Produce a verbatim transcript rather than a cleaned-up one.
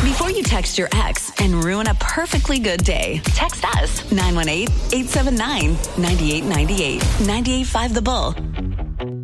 Before you text your ex and ruin a perfectly good day, text us nine one eight, eight seven nine, nine eight nine eight. ninety-eight point five The Bull.